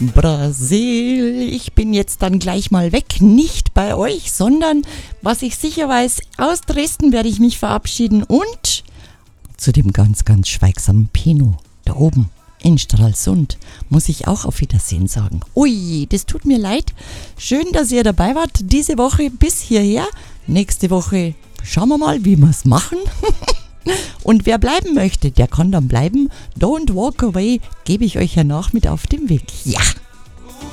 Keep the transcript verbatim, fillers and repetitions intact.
Brasil, ich bin jetzt dann gleich mal weg, nicht bei euch, sondern, was ich sicher weiß, aus Dresden werde ich mich verabschieden und zu dem ganz, ganz schweigsamen Pino da oben in Stralsund muss ich auch auf Wiedersehen sagen. Ui, das tut mir leid. Schön, dass ihr dabei wart diese Woche bis hierher. Nächste Woche schauen wir mal, wie wir es machen. Und wer bleiben möchte, der kann dann bleiben. Don't walk away, gebe ich euch ja nach mit auf den Weg. Ja!